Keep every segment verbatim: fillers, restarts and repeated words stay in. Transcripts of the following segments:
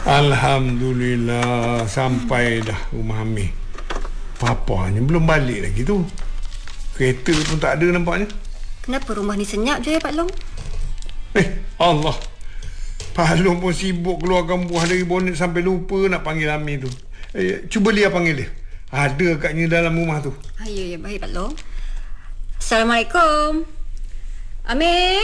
Alhamdulillah, sampai dah rumah Amir. Papanya belum balik lagi tu. Kereta pun tak ada nampaknya. Kenapa rumah ni senyap je ya Pak Long? Eh, Allah. Pak Long pun sibuk keluarkan buah dari bonet sampai lupa nak panggil Amir tu. Eh, cuba Lia panggil dia. Ada agaknya dalam rumah tu. Ah, ya, ya, baik Pak Long. Assalamualaikum. Amir?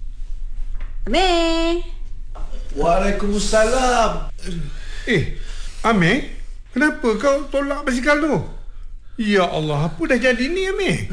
Amir? Waalaikumsalam. Eh, Amir? Kenapa kau tolak basikal tu? Ya Allah, apa dah jadi ni Amir?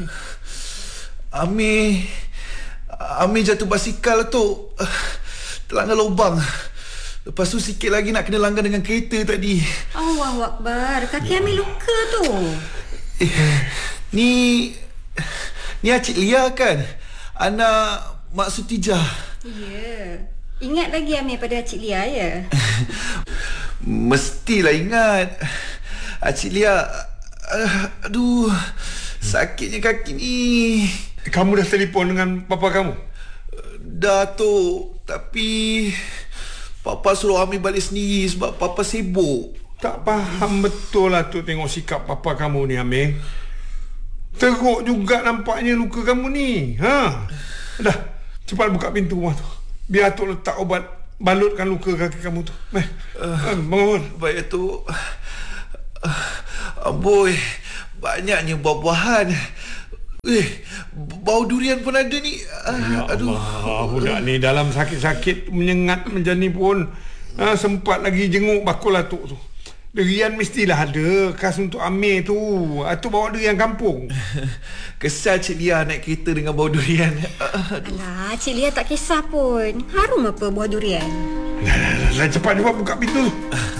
Amir Amir jatuh basikal tu, terlanggar lubang. Lepas tu sikit lagi nak kena langgar dengan kereta tadi. Allahu Akbar. Kaki Amir luka tu. Eh, ni Ni Acik Lia kan? Anak Mak Sutijah. Ya. Ingat lagi Amir pada Acik Lia ya? Mestilah ingat. Acik Lia, uh, aduh, sakitnya kaki ni. Kamu dah telefon dengan papa kamu? Dah tu, tapi papa suruh Amir balik sendiri sebab papa sibuk. Tak faham betul lah tu tengok sikap papa kamu ni Amir. Teruk juga nampaknya luka kamu ni. Ha? Dah, cepat buka pintu rumah tu. Biar Atuk letak ubat balutkan luka kaki kamu tu. Meh, uh, bangun. Baik tu. Uh, Amboi, banyaknya buah-buahan. Eh, bau durian pun ada ni. Uh, ya aduh. Allah, budak ni dalam sakit-sakit menyengat macam ni pun ha, sempat lagi jenguk bakul Atuk tu. Durian mestilah ada, khas untuk Amir tu. Atuk bawa durian kampung. Kesal Cik Lia naik kereta dengan bau durian. Alah, Cik Lia tak kisah pun. Harum apa buah durian? Dah, dah, dah, dah cepat cepat buka pintu.